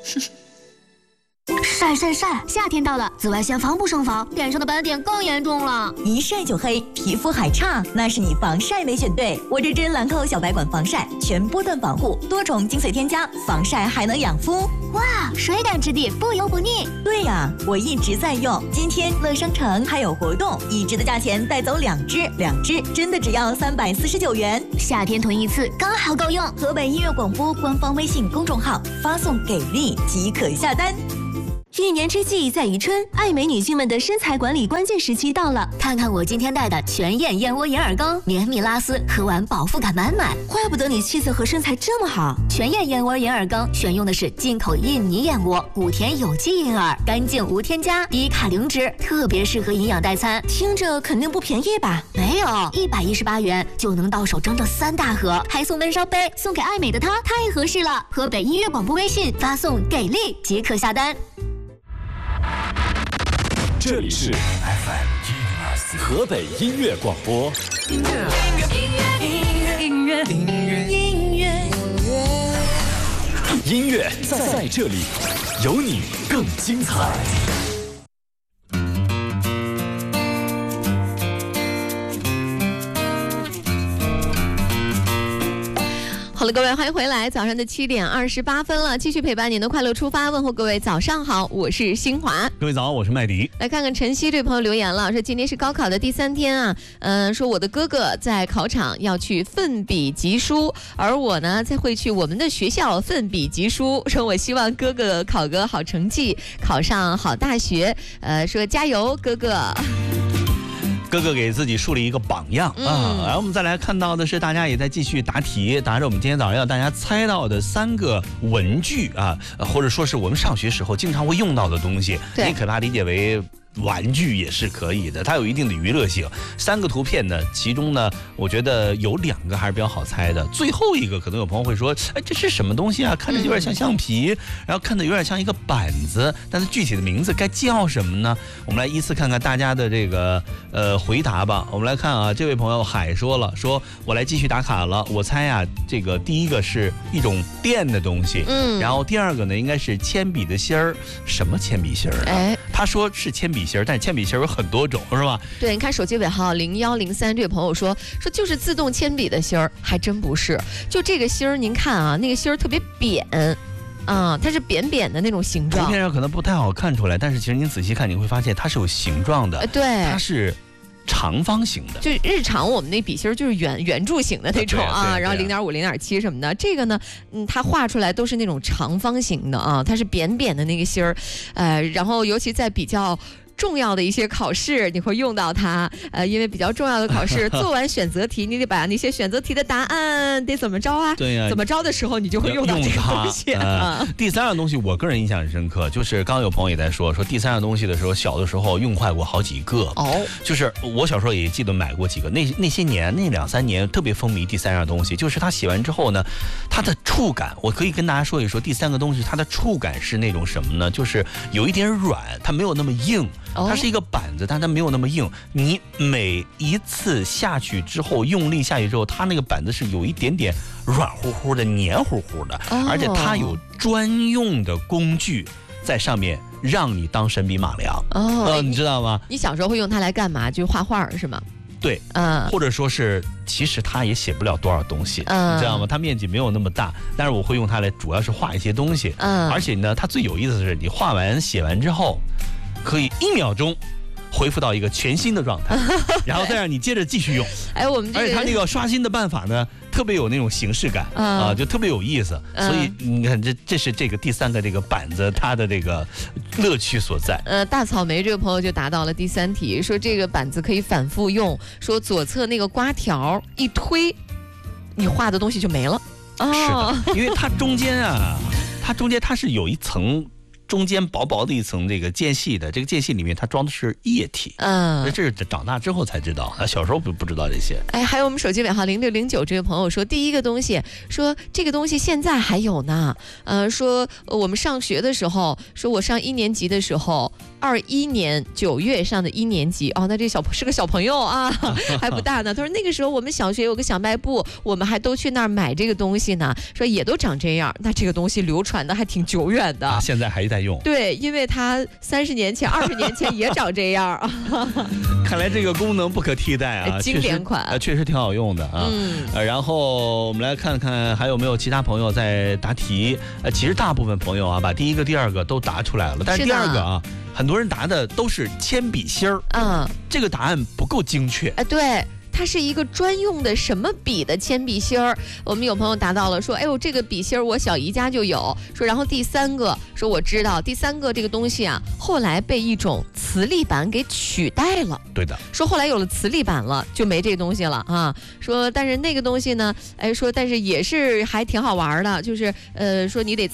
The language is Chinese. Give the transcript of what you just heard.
晒晒晒！夏天到了，紫外线防不胜防，脸上的斑点更严重了。 一晒就黑，皮肤还差，那是你防晒没选对。我这支兰蔻小白管防晒，全波段防护，多重精髓添加，防晒还能养肤。 哇，水感质地，不油不腻。 对呀，我一直在用。今天乐商城还有活动，一支的价钱带走2支，2支真的只要349元。 夏天囤一次刚好够用。 河北音乐广播官方微信公众号发送给力即可下单。 一年之计在于春，爱美女性们的身材管理关键时期到了。 看看我今天带的全燕燕窝银耳羹，绵密拉丝，喝完饱腹感满满。 怪不得你气色和身材这么好。 全燕燕窝银耳羹选用的是进口印尼燕窝，谷田有机银耳，干净无添加，低卡零脂，特别适合营养代餐。 听着肯定不便宜吧？ 没有，118元就能到手整整3大盒，还送温烧杯，送给爱美的她太合适了。河北音乐广播微信发送给力即可下单。 这里是 FM 河北音乐广播。音乐在这里，有你更精彩。 好了，各位，欢迎回来，早上的7点28分了，继续陪伴您的快乐出发，问候各位早上好，我是新华。 各位早，我是麦迪。 来看看晨曦这位朋友留言了，说今天是高考的第3天啊，说我的哥哥在考场要去奋笔疾书，而我呢才会去我们的学校奋笔疾书，说我希望哥哥考个好成绩，考上好大学，说加油，哥哥。 哥哥给自己树立一个榜样啊！然后我们再来看到的是，大家也在继续答题，答着我们今天早上要大家猜到的3个文具啊，或者说是我们上学时候经常会用到的东西，你可以把它理解为玩具也是可以的，它有一定的娱乐性。3个图片呢，其中呢，我觉得有2个还是比较好猜的。最后一个可能有朋友会说，哎，这是什么东西啊？看着有点像橡皮，然后看着有点像一个板子，但是具体的名字该叫什么呢？我们来依次看看大家的这个回答吧。我们来看啊，这位朋友海说了，说我来继续打卡了。我猜啊，这个第一个是一种电的东西，然后第2个呢应该是铅笔的芯儿。什么铅笔芯儿啊？他说是铅笔芯儿，但是铅笔芯儿有很多种，是吧？ 对，你看手机尾号0103这位朋友说就是自动铅笔的芯儿，还真不是。就这个芯儿，您看啊，那个芯儿特别扁。它是扁扁的那种形状， 图片上可能不太好看出来，但是其实您仔细看，你会发现它是有形状的。 对， 它是长方形的， 就日常我们那笔芯儿就是圆柱形的那种啊，然后0.5、0.7什么的。这个呢，它画出来都是那种长方形的啊，它是扁扁的那个芯儿，然后尤其在比较重要的一些考试你会用到它，因为比较重要的考试做完选择题，你得把那些选择题的答案得怎么着啊？ 对呀， 怎么着的时候你就会用到这个东西第3样东西，我个人印象很深刻，就是刚刚有朋友也在说第3样东西的时候，小的时候用坏过好几个。就是我小时候也记得买过几个，那些年那2、3年特别风靡第3样东西，就是它写完之后呢，它的触感，我可以跟大家说一说，第3个东西它的触感是那种什么呢？就是有一点软，它没有那么硬。它是一个板子，但它没有那么硬。你每一次下去之后，用力下去之后，它那个板子是有一点点软乎乎的、黏糊糊的，而且它有专用的工具在上面，让你当神笔马良。你知道吗？ 你小时候会用它来干嘛？就画画是吗？ 对，或者说是，其实它也写不了多少东西，你知道吗？它面积没有那么大，但是我会用它来主要是画一些东西。而且呢，它最有意思的是，你画完写完之后，可以1秒钟恢复到一个全新的状态，然后再让你接着继续用。而且它那个刷新的办法呢，特别有那种形式感就特别有意思。所以你看，这是这个第3个这个板子它的这个乐趣所在。 大草莓这个朋友就答到了第3题，说这个板子可以反复用，说左侧那个刮条一推，你画的东西就没了。 是的，因为它中间它是有一层。中间薄薄的一层这个间隙的，这个间隙里面它装的是液体。这是长大之后才知道，小时候不知道这些。 还有我们手机尾号0609这位朋友说，第1个东西，说这个东西现在还有呢。说我们上学的时候，说我上1年级的时候， 21年9月上的1年级哦，那这是个小朋友啊，还不大呢。他说那个时候我们小学有个小卖部，我们还都去那儿买这个东西呢，说也都长这样。那这个东西流传的还挺久远的， 现在还在用。 对，因为它30年前、20年前也长这样啊。 看来这个功能不可替代啊， 经典款， 确实挺好用的啊。然后我们来看看还有没有其他朋友在答题。其实大部分朋友啊，把第一个、第二个都答出来了，但是第二个啊，很多人答的都是铅笔芯儿。这个答案不够精确。 对。它是一个专用的什么笔的铅笔芯儿？我们有朋友答到了，说，哎呦，这个笔芯儿我小姨家就有。说，然后第三个说我知道，第三个这个东西啊，后来被一种磁力板给取代了。 对的。 说后来有了磁力板了，就没这个东西了啊。说但是那个东西呢，哎，说但是也是还挺好玩的，就是说你得